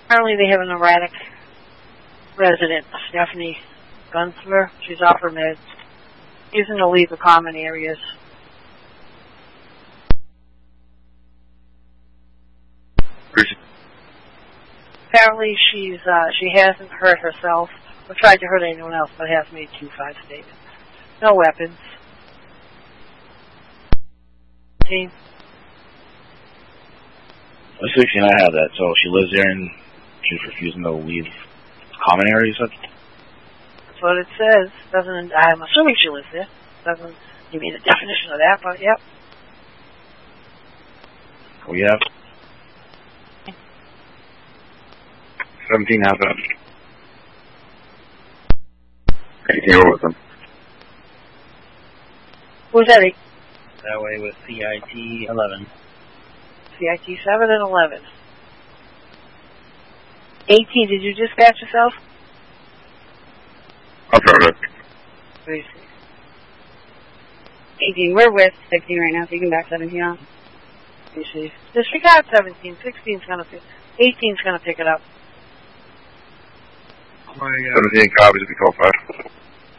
Apparently they have an erratic resident, Stephanie Gunsler. She's off her meds. Using to leave the common areas. Apparently she hasn't hurt herself or tried to hurt anyone else, but has made 2-5 statements. No weapons. Team. Let's see if she and I have that. So she lives there and she's refusing to leave common area, you said? That's what it says. Doesn't, I'm assuming she lives there. Doesn't give me the definition of that, but yep. We have 17 has that. 18 with them. Who's that? That way with CIT 11. CIT 7 and 11. 18, did you dispatch yourself? I'll try it. 18, we're with 16 right now, so you can back 17 off. Disregard 17. 16's gonna 18's gonna pick it up. 17 copies if you call 5.